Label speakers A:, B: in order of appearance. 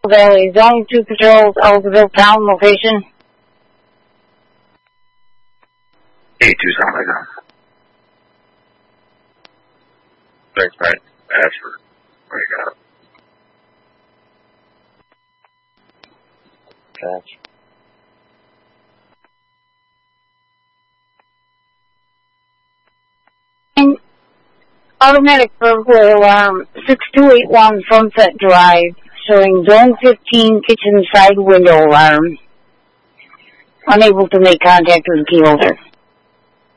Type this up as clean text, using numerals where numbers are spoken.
A: Valley, Zone 2 Patrols, Elizabeth Town location.
B: 82 sound like that. Thanks, Pat. Ashford. Where you got it?
C: Catch.
A: Automatic burglar alarm, 6281 Sunset Drive, showing Zone 15 kitchen side window alarm. Unable to make contact with the key holder.